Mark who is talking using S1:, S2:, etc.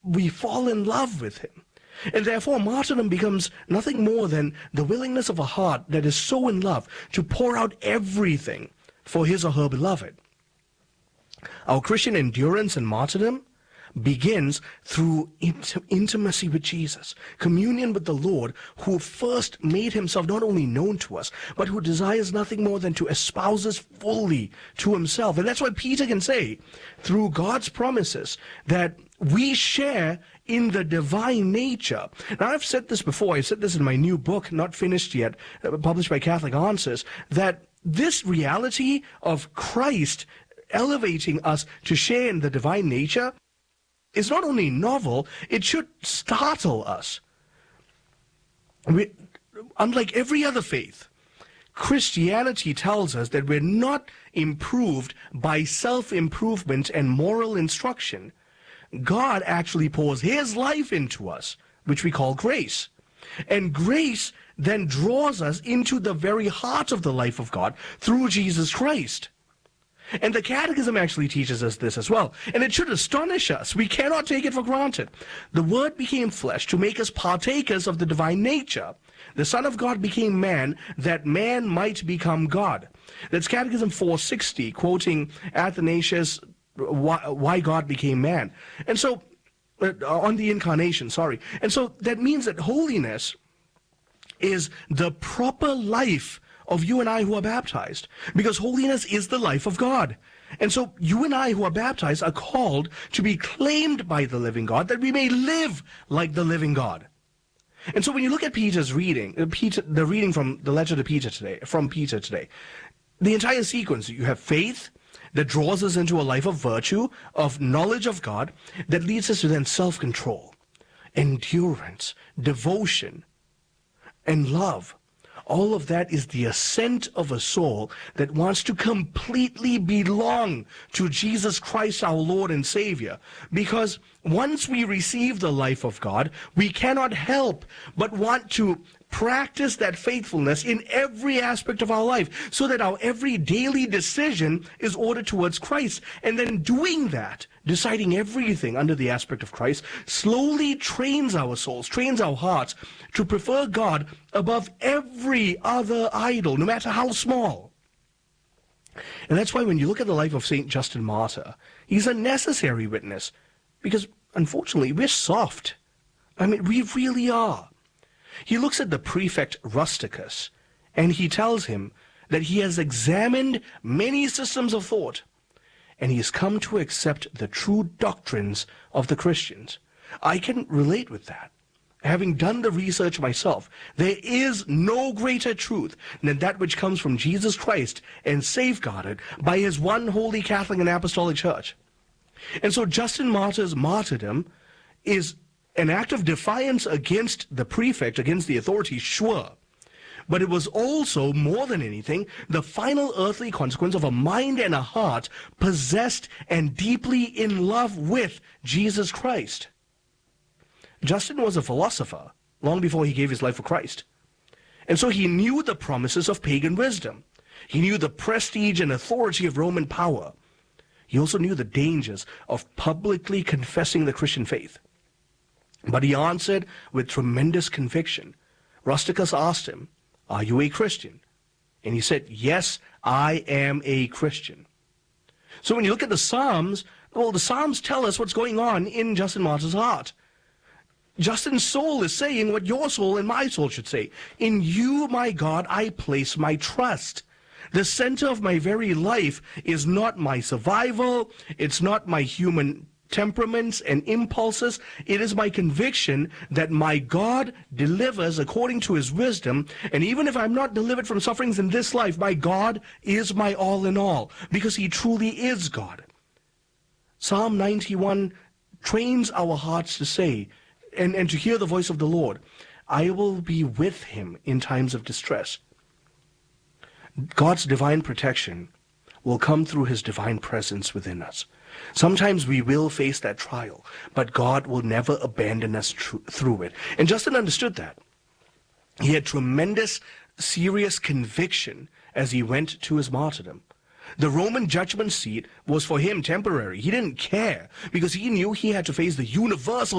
S1: we fall in love with him. And therefore, martyrdom becomes nothing more than the willingness of a heart that is so in love to pour out everything for his or her beloved. Our Christian endurance in martyrdom begins through intimacy with Jesus, communion with the Lord, who first made himself not only known to us, but who desires nothing more than to espouse us fully to himself. And that's why Peter can say, through God's promises, that we share in the divine nature. Now, I've said this before. I said this in my new book, not finished yet, published by Catholic Answers, that this reality of Christ elevating us to share in the divine nature is not only novel, it should startle us. Unlike every other faith, Christianity tells us that we're not improved by self-improvement and moral instruction. God actually pours his life into us, which we call grace. And grace then draws us into the very heart of the life of God through Jesus Christ. And the Catechism actually teaches us this as well. And it should astonish us. We cannot take it for granted. The Word became flesh to make us partakers of the divine nature. The Son of God became man, that man might become God. That's Catechism 460, quoting Athanasius, why God became man. And so, on the incarnation, sorry. And so that means that holiness is the proper life of you and I who are baptized, because holiness is the life of God. And so you and I who are baptized are called to be claimed by the living God, that we may live like the living God. And so when you look at Peter's reading, the reading from the letter to Peter today, the entire sequence, you have faith that draws us into a life of virtue, of knowledge of God, that leads us to then self-control, endurance, devotion, and love. All of that is the ascent of a soul that wants to completely belong to Jesus Christ, our Lord and Savior. Because once we receive the life of God, we cannot help but want to practice that faithfulness in every aspect of our life, so that our every daily decision is ordered towards Christ. And then doing that, deciding everything under the aspect of Christ, slowly trains our souls, trains our hearts to prefer God above every other idol, no matter how small. And that's why when you look at the life of St. Justin Martyr, he's a necessary witness, because unfortunately we're soft. I mean, we really are. He looks at the prefect Rusticus, and he tells him that he has examined many systems of thought, and he has come to accept the true doctrines of the Christians. I can relate with that. Having done the research myself, there is no greater truth than that which comes from Jesus Christ and safeguarded by his one holy Catholic and Apostolic Church. And so Justin Martyr's martyrdom is an act of defiance against the prefect, against the authorities, sure. But it was also, more than anything, the final earthly consequence of a mind and a heart possessed and deeply in love with Jesus Christ. Justin was a philosopher long before he gave his life for Christ. And so he knew the promises of pagan wisdom. He knew the prestige and authority of Roman power. He also knew the dangers of publicly confessing the Christian faith. But he answered with tremendous conviction. Rusticus asked him, "Are you a Christian?" And he said, "Yes, I am a Christian." So when you look at the Psalms, well, the Psalms tell us what's going on in Justin Martyr's heart. Justin's soul is saying what your soul and my soul should say. In you, my God, I place my trust. The center of my very life is not my survival. It's not my human temperaments and impulses. It is my conviction that my God delivers according to his wisdom. And even if I'm not delivered from sufferings in this life, my God is my all in all, because he truly is God. Psalm 91 trains our hearts to say, and to hear the voice of the Lord, I will be with him in times of distress. God's divine protection will come through his divine presence within us. Sometimes we will face that trial, but God will never abandon us through it. And Justin understood that. He had tremendous, serious conviction as he went to his martyrdom. The Roman judgment seat was for him temporary. He didn't care, because he knew he had to face the universal